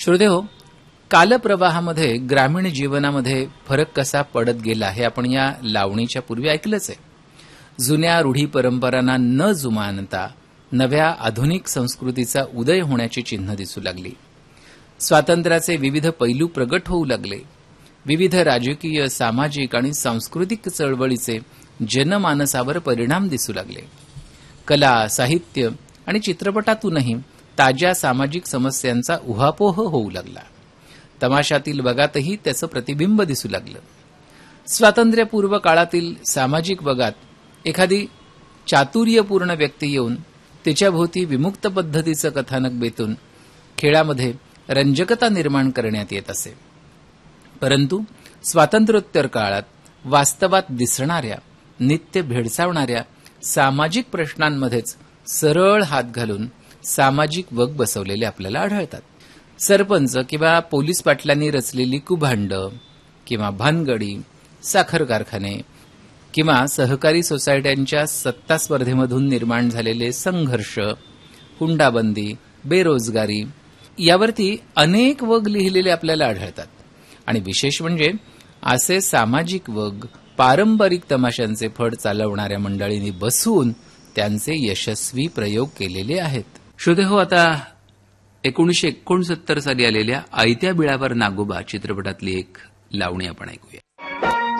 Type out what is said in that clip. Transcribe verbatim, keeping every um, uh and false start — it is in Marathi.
श्रोतेहो, कालप्रवाहामध्ये ग्रामीण जीवनामध्ये फरक कसा पडत गेला हे आपण या लावणीच्या पूर्वी ऐकलंच आहे. जुन्या रूढी परंपरांना न जुमानता नव्या आधुनिक संस्कृतीचा उदय होण्याची चिन्ह दिसू लागली. स्वातंत्र्याचे विविध पैलू प्रगट होऊ लागले. विविध राजकीय, सामाजिक आणि सांस्कृतिक चळवळीचे जनमानसावर परिणाम दिसू लागले. कला, साहित्य आणि चित्रपटातूनही ताज्या सामाजिक समस्यांचा उहापोह होऊ लागला. तमाशातील वगातही त्याचं प्रतिबिंब दिसू लागलं. स्वातंत्र्यपूर्व काळातील सामाजिक वगात एखादी चातुर्यपूर्ण व्यक्ती येऊन तिच्याभोवती विमुक्त पद्धतीचं कथानक बेतून खेळामध्ये रंजकता निर्माण करण्यात येत असे. परंतु स्वातंत्र्योत्तर काळात वास्तवात दिसणाऱ्या, नित्य भेडसावणाऱ्या सामाजिक प्रश्नांमध्येच सरळ हात घालून सामाजिक वग बसवलेले आपल्याला आढळतात. सरपंच किंवा पोलीस पाटलांनी रचलेली कुभांडं किंवा भानगडी, साखर कारखाने किंवा सहकारी सोसायट्यांच्या सत्ता स्पर्धेमधून निर्माण झालेले संघर्ष, हुंडाबंदी, बेरोजगारी यावरती अनेक वग लिहिलेले आपल्याला आढळतात. आणि विशेष म्हणजे असे सामाजिक वग पारंपरिक तमाशांचे फड चालवणाऱ्या मंडळींनी बसवून त्यांचे यशस्वी प्रयोग केलेले आहेत. श्रोतेहो, आता एकोणीसशे एकोणसत्तर साली आलेल्या आयत्या बिळावर नागोबा चित्रपटातली एक लावणी आपण ऐकूया.